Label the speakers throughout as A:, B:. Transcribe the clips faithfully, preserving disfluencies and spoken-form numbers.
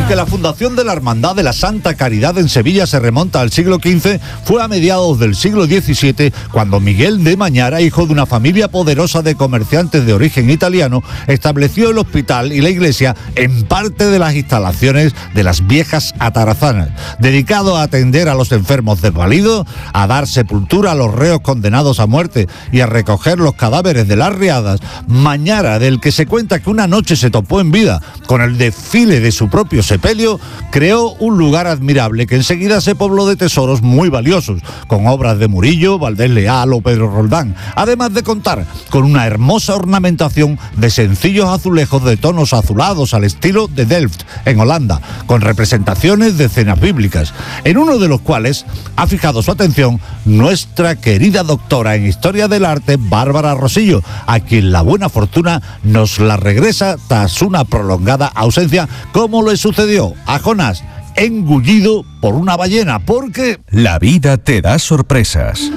A: Aunque la fundación de la Hermandad de la Santa Caridad en Sevilla se remonta al siglo quince, fue a mediados del siglo diecisiete cuando Miguel de Mañara, hijo de una familia poderosa de comerciantes de origen italiano, estableció el hospital y la iglesia en parte de las instalaciones de las viejas atarazanas, dedicado a atender a los enfermos desvalidos, a dar sepultura a los reos condenados a muerte y a recoger los cadáveres de las riadas. Mañara, del que se cuenta que una noche se topó en vida con el desfile de su propio sepelio, creó un lugar admirable que enseguida se pobló de tesoros muy valiosos, con obras de Murillo, Valdés Leal o Pedro Roldán, además de contar con una hermosa ornamentación de sencillos azulejos de tonos azulados al estilo de Delft, en Holanda, con representaciones de escenas bíblicas, en uno de los cuales ha fijado su atención nuestra querida doctora en Historia del Arte, Bárbara Rosillo, a quien la buena fortuna nos la regresa tras una prolongada ausencia, como le sucedió a Jonás, engullido por una ballena, porque...
B: La vida te da sorpresas.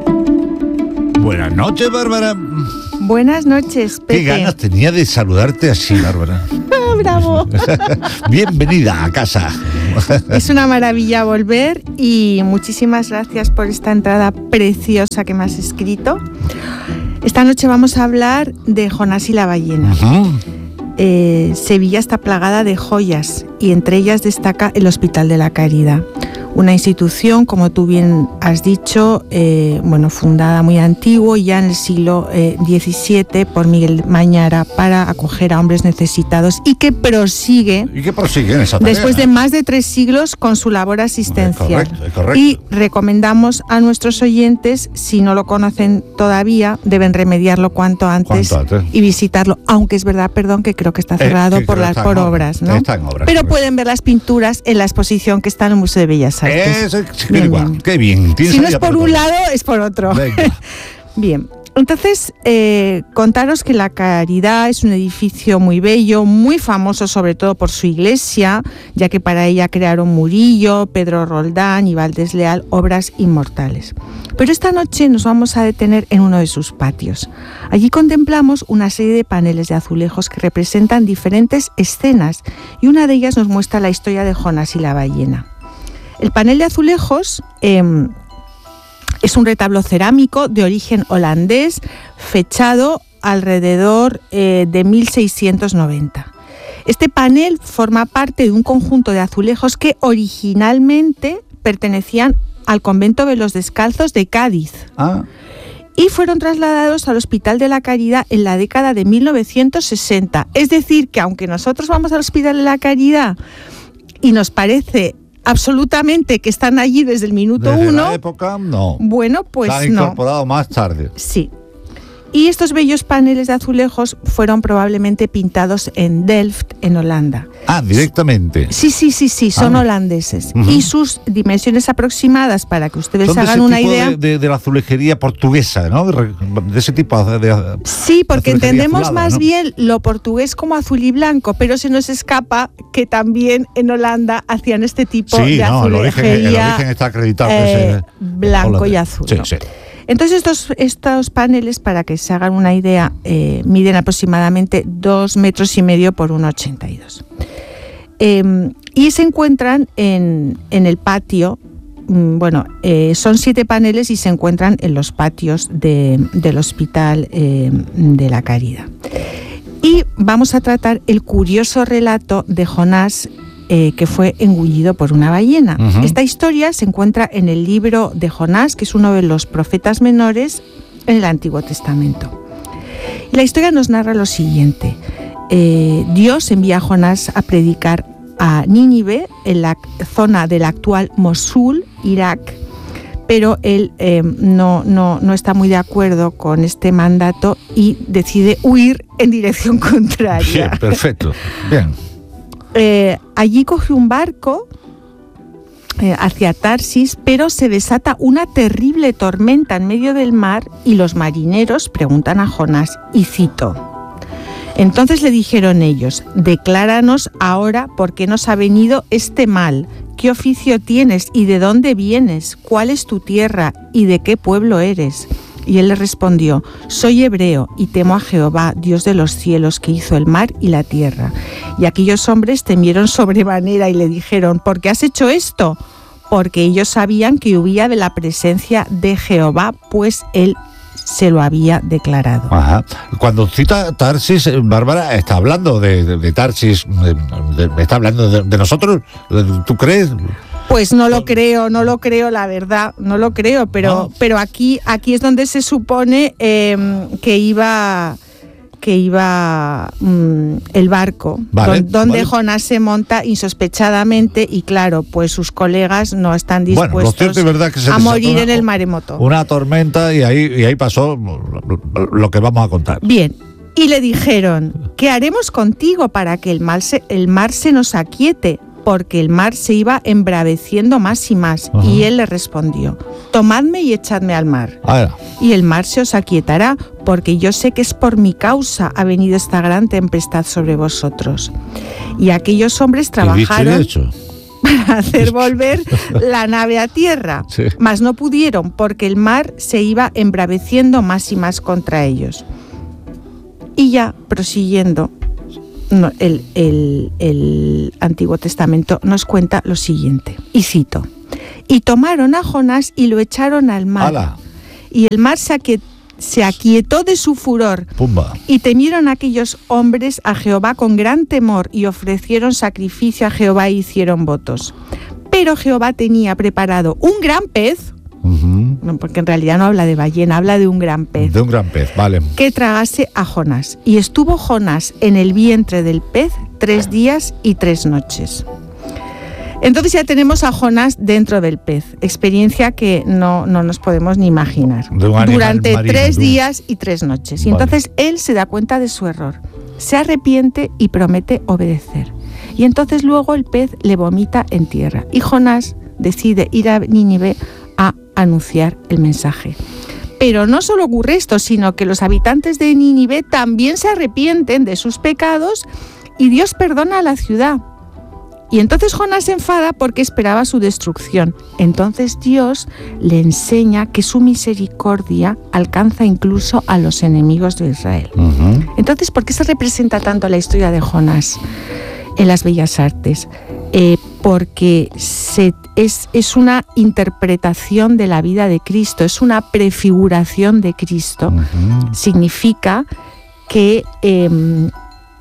A: Buenas noches, Bárbara.
C: Buenas noches, Pepe.
A: Qué ganas tenía de saludarte así, Bárbara.
C: ¡Bravo!
A: Bienvenida a casa.
C: Es una maravilla volver y muchísimas gracias por esta entrada preciosa que me has escrito. Esta noche vamos a hablar de Jonás y la ballena. Uh-huh. Eh, Sevilla está plagada de joyas y entre ellas destaca el Hospital de la Caridad, una institución, como tú bien has dicho, eh, bueno, fundada muy antiguo, ya en el siglo eh, diecisiete por Miguel Mañara, para acoger a hombres necesitados y que prosigue,
A: ¿Y que prosigue en esa tarea?
C: Después de más de tres siglos con su labor asistencial.
A: Es correcto, es correcto.
C: Y recomendamos a nuestros oyentes, si no lo conocen todavía, deben remediarlo cuanto antes,
A: ¿Cuánto antes?
C: y visitarlo, aunque es verdad, perdón, que creo que está cerrado
A: eh, que
C: por, las, por obras, ¿no?
A: Está en obras.
C: Pero
A: correcto.
C: pueden ver las pinturas en la exposición que está en el Museo de Bellas Artes.
A: Es, es, qué
C: Bien,
A: igual,
C: bien.
A: qué bien.
C: Si no es por un lado, es por otro. Bien, entonces eh, contaros que la Caridad es un edificio muy bello, muy famoso sobre todo por su iglesia, ya que para ella crearon Murillo, Pedro Roldán y Valdés Leal obras inmortales. Pero esta noche nos vamos a detener en uno de sus patios. Allí contemplamos una serie de paneles de azulejos que representan diferentes escenas y una de ellas nos muestra la historia de Jonás y la ballena. El panel de azulejos eh, es un retablo cerámico de origen holandés, fechado alrededor eh, de mil seiscientos noventa. Este panel forma parte de un conjunto de azulejos que originalmente pertenecían al convento de los Descalzos de Cádiz.
A: Ah.
C: Y fueron trasladados al Hospital de la Caridad en la década de mil novecientos sesenta. Es decir, que aunque nosotros vamos al Hospital de la Caridad y nos parece absolutamente que están allí desde el minuto
A: Desde
C: uno.
A: la época, no.
C: Bueno, pues
A: Se han
C: no.
A: incorporado más tarde.
C: Sí. Y estos bellos paneles de azulejos fueron probablemente pintados en Delft, en Holanda.
A: Ah, directamente.
C: Sí, sí, sí, sí, son
A: ah.
C: holandeses.
A: Uh-huh.
C: Y sus dimensiones aproximadas, para que ustedes
A: Son de
C: hagan
A: ese
C: una
A: tipo
C: idea.
A: De, de, de la azulejería portuguesa, ¿no? De, de ese tipo de, de
C: Sí, porque entendemos
A: azulada,
C: más
A: ¿no?
C: bien lo portugués como azul y blanco, pero se nos escapa que también en Holanda hacían este tipo
A: sí,
C: de
A: no, el origen, el
C: azulejería
A: origen está acreditado.
C: eh,
A: ese,
C: blanco
A: holandés.
C: y azul.
A: Sí,
C: ¿no?
A: sí.
C: Entonces estos, estos paneles, para que se hagan una idea, eh, miden aproximadamente dos metros y medio por uno ochenta y dos. Eh, y se encuentran en, en el patio, mm, bueno, eh, son siete paneles y se encuentran en los patios de, del Hospital eh, de la Caridad. Y vamos a tratar el curioso relato de Jonás, Eh, que fue engullido por una ballena. Uh-huh. Esta historia se encuentra en el libro de Jonás, que es uno de los profetas menores en el Antiguo Testamento. Y la historia nos narra lo siguiente. Eh, Dios envía a Jonás a predicar a Nínive, en la zona del actual Mosul, Irak, pero él eh, no, no, no está muy de acuerdo con este mandato y decide huir en dirección contraria.
A: Bien, perfecto. Bien.
C: Eh, allí coge un barco eh, hacia Tarsis, pero se desata una terrible tormenta en medio del mar y los marineros preguntan a Jonás, y cito: entonces le dijeron ellos, decláranos ahora por qué nos ha venido este mal, qué oficio tienes y de dónde vienes, cuál es tu tierra y de qué pueblo eres. Y él le respondió: soy hebreo y temo a Jehová, Dios de los cielos, que hizo el mar y la tierra. Y aquellos hombres temieron sobremanera y le dijeron: ¿por qué has hecho esto? Porque ellos sabían que huía de la presencia de Jehová, pues él se lo había declarado.
A: Ajá. Cuando cita Tarsis, Bárbara, está hablando de, de, de Tarsis, de, de, está hablando de, de nosotros, ¿tú crees?
C: Pues no lo creo, no lo creo, la verdad, no lo creo, pero, no. pero aquí, aquí es donde se supone eh, que iba... que iba mmm, el barco,
A: vale,
C: don, donde
A: vale.
C: Jonás se monta insospechadamente y claro, pues sus colegas no están dispuestos
A: bueno, lo cierto es verdad que se
C: a morir
A: una,
C: en el maremoto.
A: Una tormenta y ahí, y ahí pasó lo que vamos a contar.
C: Bien, y le dijeron: ¿qué haremos contigo para que el mar se, el mar se nos aquiete? Porque el mar se iba embraveciendo más y más. Ajá. Y él le respondió: tomadme y echadme al mar.
A: Ah,
C: y el mar se os aquietará, porque yo sé que es por mi causa ha venido esta gran tempestad sobre vosotros. Y aquellos hombres trabajaron para hacer volver la nave a tierra, sí. Mas no pudieron, porque el mar se iba embraveciendo más y más contra ellos. Y ya, prosiguiendo, No, el, el, el Antiguo Testamento nos cuenta lo siguiente, y cito: y tomaron a Jonás y lo echaron al mar. ¡Hala! Y el mar se, aquiet, se aquietó de su furor.
A: ¡Pumba!
C: Y temieron aquellos hombres a Jehová con gran temor y ofrecieron sacrificio a Jehová y hicieron votos. Pero Jehová tenía preparado un gran pez.
A: Uh-huh.
C: No, porque en realidad no habla de ballena, habla de un gran pez.
A: De un gran pez, vale.
C: Que tragase a Jonás. Y estuvo Jonás en el vientre del pez tres días y tres noches. Entonces ya tenemos a Jonás dentro del pez. Experiencia que no, no nos podemos ni imaginar. Durante marino, tres tú. días y tres noches. Y vale. Entonces él se da cuenta de su error. Se arrepiente y promete obedecer. Y entonces luego el pez le vomita en tierra. Y Jonás decide ir a Nínive a anunciar el mensaje. Pero no solo ocurre esto, sino que los habitantes de Nínive también se arrepienten de sus pecados y Dios perdona a la ciudad. Y entonces Jonás se enfada porque esperaba su destrucción. Entonces Dios le enseña que su misericordia alcanza incluso a los enemigos de Israel. Uh-huh. Entonces, ¿por qué se representa tanto la historia de Jonás en las bellas artes? Eh, porque se, es, es una interpretación de la vida de Cristo, es una prefiguración de Cristo. Uh-huh. Significa que eh,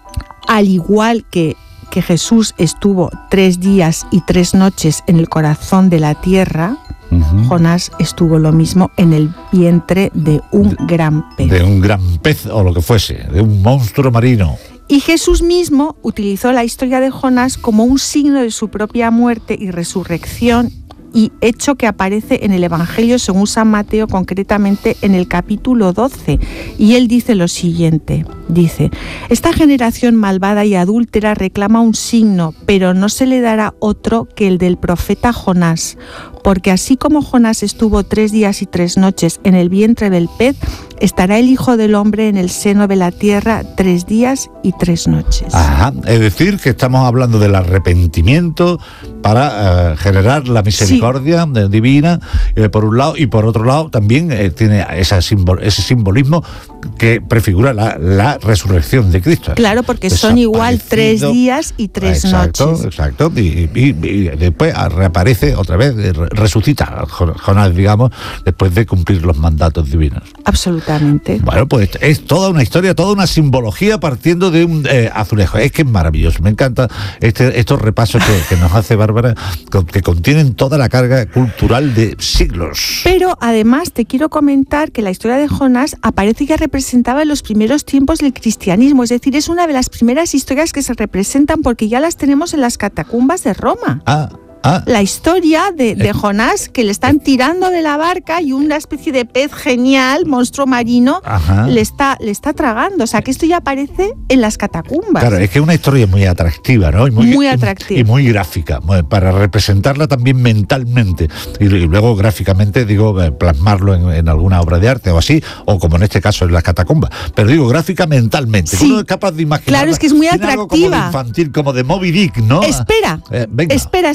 C: al igual que, que Jesús estuvo tres días y tres noches en el corazón de la tierra, uh-huh. Jonás estuvo lo mismo en el vientre de un de, gran pez.
A: De un gran pez o lo que fuese, de un monstruo marino.
C: Y Jesús mismo utilizó la historia de Jonás como un signo de su propia muerte y resurrección, y hecho que aparece en el Evangelio según San Mateo, concretamente en el capítulo doce. Y él dice lo siguiente, dice: esta generación malvada y adúltera reclama un signo, pero no se le dará otro que el del profeta Jonás, porque así como Jonás estuvo tres días y tres noches en el vientre del pez, estará el Hijo del Hombre en el seno de la tierra tres días y tres noches.
A: Ajá, es decir, que estamos hablando del arrepentimiento para uh, generar la misericordia sí. divina, eh, por un lado, y por otro lado también eh, tiene esa simbol, ese simbolismo que prefigura la, la resurrección de Cristo.
C: Claro, porque son igual tres días y tres
A: exacto,
C: noches.
A: Exacto, y, y, y después reaparece otra vez, resucita Jonás, digamos, después de cumplir los mandatos divinos.
C: Absolutamente.
A: Bueno, pues es toda una historia, toda una simbología partiendo de un eh, azulejo. Es que es maravilloso, me encanta este, estos repasos que, que nos hace Bárbara, que contienen toda la carga cultural de siglos.
C: Pero además te quiero comentar que la historia de Jonás aparece ya representada en los primeros tiempos del cristianismo, es decir, es una de las primeras historias que se representan porque ya las tenemos en las catacumbas de Roma.
A: Ah. Ah.
C: La historia de, de Jonás, que le están tirando de la barca y una especie de pez genial, monstruo marino, le está, le está tragando. O sea, que esto ya aparece en las catacumbas.
A: Claro, es que es una historia muy atractiva, ¿no? Y muy,
C: muy atractiva.
A: Y muy gráfica, para representarla también mentalmente. Y, y luego gráficamente, digo, plasmarlo en, en alguna obra de arte o así, o como en este caso en las catacumbas. Pero digo, gráfica mentalmente.
C: Sí.
A: Uno es capaz de imaginar.
C: Claro, es que es muy atractiva.
A: Algo como de infantil, como de Moby Dick, ¿no?
C: Espera, eh, espera, espera.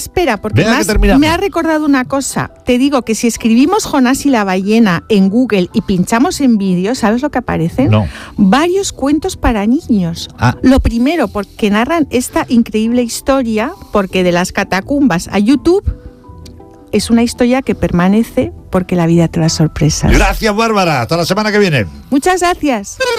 C: porque
A: Venga,
C: más
A: que terminamos.
C: me ha recordado una cosa. Te digo que si escribimos Jonás y la ballena en Google y pinchamos en vídeo, ¿sabes lo que aparecen?
A: No.
C: Varios cuentos para niños.
A: Ah.
C: Lo primero, porque narran esta increíble historia, porque de las catacumbas a YouTube es una historia que permanece porque la vida te da sorpresas.
A: Gracias, Bárbara. Hasta la semana que viene.
C: Muchas gracias.